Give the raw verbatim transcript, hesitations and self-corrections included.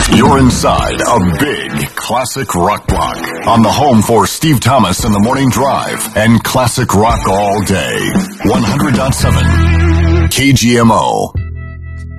You're inside a big classic rock block on the home for Steve Thomas and the Morning Drive and classic rock all day. one hundred point seven K G M O.